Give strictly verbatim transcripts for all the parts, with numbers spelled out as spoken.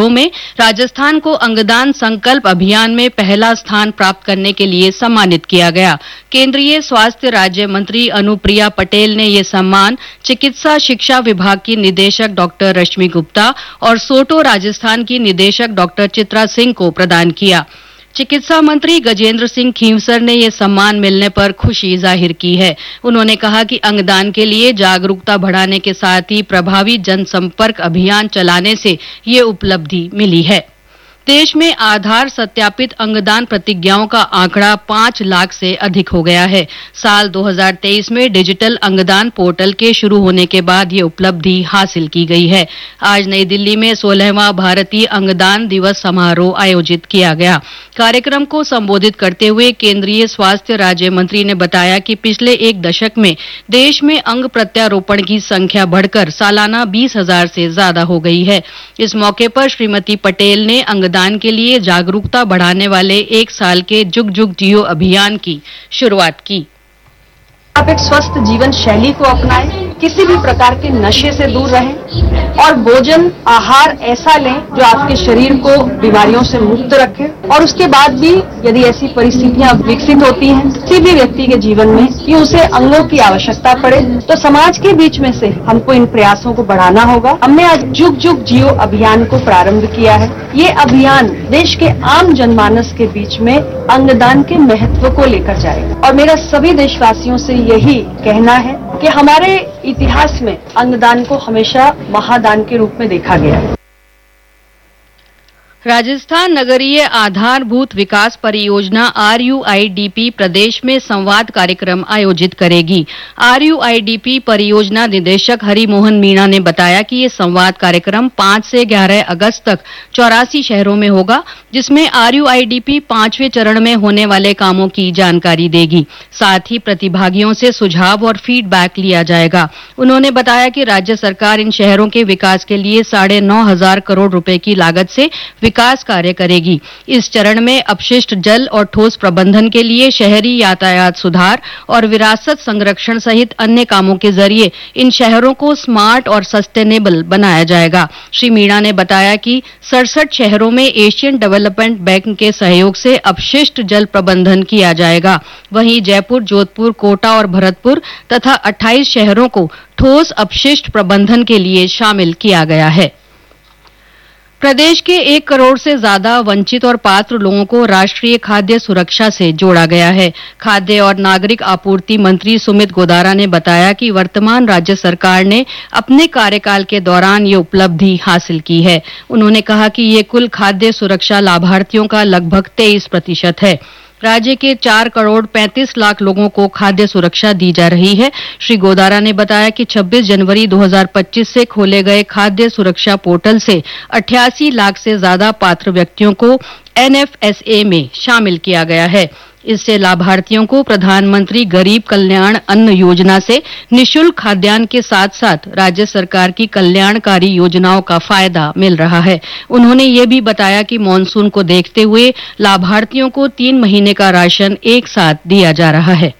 में राजस्थान को अंगदान संकल्प अभियान में पहला स्थान प्राप्त करने के लिए सम्मानित किया गया। केंद्रीय स्वास्थ्य राज्य मंत्री अनुप्रिया पटेल ने ये सम्मान चिकित्सा शिक्षा विभाग की निदेशक डॉक्टर रश्मि गुप्ता और सोटो राजस्थान की निदेशक डॉक्टर चित्रा सिंह को प्रदान किया। चिकित्सा मंत्री गजेंद्र सिंह खींवसर ने ये सम्मान मिलने पर खुशी जाहिर की है। उन्होंने कहा कि अंगदान के लिए जागरूकता बढ़ाने के साथ ही प्रभावी जनसंपर्क अभियान चलाने से ये उपलब्धि मिली है। देश में आधार सत्यापित अंगदान प्रतिज्ञाओं का आंकड़ा पांच लाख से अधिक हो गया है। साल दो हज़ार तेईस में डिजिटल अंगदान पोर्टल के शुरू होने के बाद ये उपलब्धि हासिल की गई है। आज नई दिल्ली में सोलहवां भारतीय अंगदान दिवस समारोह आयोजित किया गया। कार्यक्रम को संबोधित करते हुए केंद्रीय स्वास्थ्य राज्य मंत्री ने बताया कि पिछले एक दशक में देश में अंग प्रत्यारोपण की संख्या बढ़कर सालाना बीस हजार से ज्यादा हो गई है। इस मौके पर श्रीमती पटेल ने अंगदान के लिए जागरूकता बढ़ाने वाले एक साल के जुग जुग जियो अभियान की शुरुआत की। आप एक स्वस्थ जीवन शैली को अपनाएं, किसी भी प्रकार के नशे से दूर रहें और भोजन आहार ऐसा लें जो आपके शरीर को बीमारियों से मुक्त रखे। और उसके बाद भी यदि ऐसी परिस्थितियां विकसित होती हैं किसी भी व्यक्ति के जीवन में कि उसे अंगों की आवश्यकता पड़े तो समाज के बीच में से हमको इन प्रयासों को बढ़ाना होगा। हमने आज जुग जुग जियो अभियान को प्रारंभ किया है। ये अभियान देश के आम जनमानस के बीच में अंगदान के महत्व को लेकर जाएगा और मेरा सभी देशवासियों से यही कहना है कि हमारे इतिहास में अंगदान को हमेशा महादान के रूप में देखा गया है। राजस्थान नगरीय आधारभूत विकास परियोजना are you I D P प्रदेश में संवाद कार्यक्रम आयोजित करेगी। Are you I D P परियोजना निदेशक हरिमोहन मीणा ने बताया कि ये संवाद कार्यक्रम पांच से ग्यारह अगस्त तक चौरासी शहरों में होगा, जिसमें are you I D P पांचवें चरण में होने वाले कामों की जानकारी देगी। साथ ही प्रतिभागियों से सुझाव और फीडबैक लिया जाएगा। उन्होंने बताया कि राज्य सरकार इन शहरों के विकास के लिए साढ़े नौ हजार करोड़ रुपए की लागत से विकास कार्य करेगी। इस चरण में अपशिष्ट जल और ठोस प्रबंधन के लिए शहरी यातायात सुधार और विरासत संरक्षण सहित अन्य कामों के जरिए इन शहरों को स्मार्ट और सस्टेनेबल बनाया जाएगा। श्री मीणा ने बताया कि सड़सठ शहरों में एशियन डेवलपमेंट बैंक के सहयोग से अपशिष्ट जल प्रबंधन किया जाएगा। वहीं जयपुर, जोधपुर, कोटा और भरतपुर तथा अट्ठाईस शहरों को ठोस अपशिष्ट प्रबंधन के लिए शामिल किया गया है। प्रदेश के एक करोड़ से ज्यादा वंचित और पात्र लोगों को राष्ट्रीय खाद्य सुरक्षा से जोड़ा गया है। खाद्य और नागरिक आपूर्ति मंत्री सुमित गोदारा ने बताया कि वर्तमान राज्य सरकार ने अपने कार्यकाल के दौरान ये उपलब्धि हासिल की है। उन्होंने कहा कि ये कुल खाद्य सुरक्षा लाभार्थियों का लगभग तेईस प्रतिशत है। राज्य के चार करोड़ पैंतीस लाख लोगों को खाद्य सुरक्षा दी जा रही है। श्री गोदारा ने बताया कि छब्बीस जनवरी दो हज़ार पच्चीस से खोले गए खाद्य सुरक्षा पोर्टल से अट्ठासी लाख से ज्यादा पात्र व्यक्तियों को एन एफ एस ए में शामिल किया गया है। इससे लाभार्थियों को प्रधानमंत्री गरीब कल्याण अन्न योजना से निःशुल्क खाद्यान्न के साथ साथ राज्य सरकार की कल्याणकारी योजनाओं का फायदा मिल रहा है। उन्होंने ये भी बताया कि मॉनसून को देखते हुए लाभार्थियों को तीन महीने का राशन एक साथ दिया जा रहा है।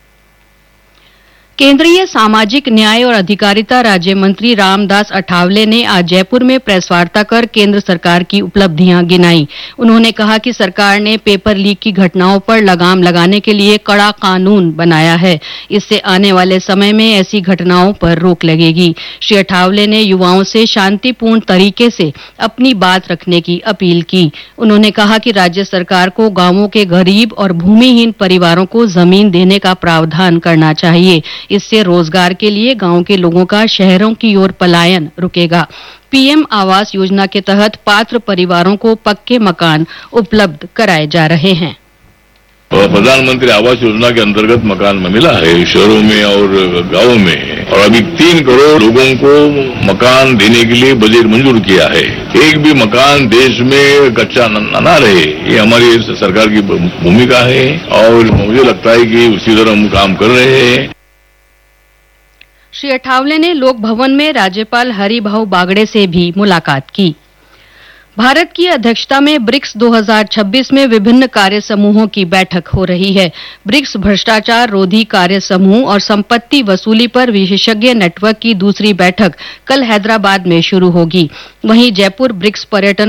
केंद्रीय सामाजिक न्याय और अधिकारिता राज्य मंत्री रामदास अठावले ने आज जयपुर में प्रेस वार्ता कर केंद्र सरकार की उपलब्धियां गिनाई। उन्होंने कहा कि सरकार ने पेपर लीक की घटनाओं पर लगाम लगाने के लिए कड़ा कानून बनाया है। इससे आने वाले समय में ऐसी घटनाओं पर रोक लगेगी। श्री अठावले ने युवाओं से शांतिपूर्ण तरीके से अपनी बात रखने की अपील की। उन्होंने कहा कि राज्य सरकार को गांवों के गरीब और भूमिहीन परिवारों को जमीन देने का प्रावधान करना चाहिए। इससे रोजगार के लिए गांव के लोगों का शहरों की ओर पलायन रुकेगा। पी एम आवास योजना के तहत पात्र परिवारों को पक्के मकान उपलब्ध कराए जा रहे हैं। प्रधानमंत्री आवास योजना के अंतर्गत मकान में मिला है शहरों में और गांवों में, और अभी तीन करोड़ लोगों को मकान देने के लिए बजट मंजूर किया है। एक भी मकान देश में कच्चा न, न रहे, ये हमारी सरकार की भूमिका है और मुझे लगता है कि उसी तरह हम काम कर रहे हैं। श्री अठावले ने लोक भवन में राज्यपाल हरिभाऊ बागड़े से भी मुलाकात की। भारत की अध्यक्षता में ब्रिक्स दो हज़ार छब्बीस में विभिन्न कार्य समूहों की बैठक हो रही है। ब्रिक्स भ्रष्टाचार रोधी कार्य समूह और संपत्ति वसूली पर विशेषज्ञ नेटवर्क की दूसरी बैठक कल हैदराबाद में शुरू होगी। वहीं जयपुर ब्रिक्स पर्यटन